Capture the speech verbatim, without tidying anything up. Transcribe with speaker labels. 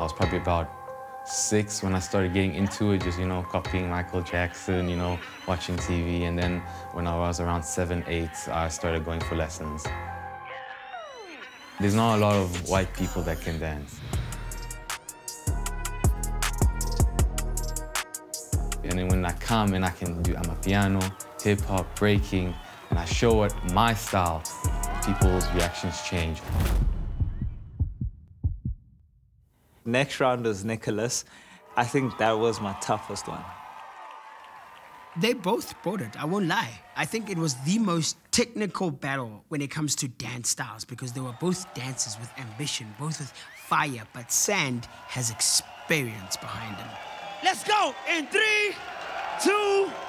Speaker 1: was probably about six when I started getting into it, just, you know, copying Michael Jackson, you know, watching T V. And then when I was around seven, eight, I started going for lessons. There's not a lot of white people that can dance. And then when I come and I can do amapiano, hip hop, breaking, and I show it my style, people's reactions change.
Speaker 2: Next round was Nicholas. I think that was my toughest one.
Speaker 3: They both brought it, I won't lie. I think it was the most technical battle when it comes to dance styles because they were both dancers with ambition, both with fire, but Sand has experience behind him.
Speaker 4: Let's go in three, two,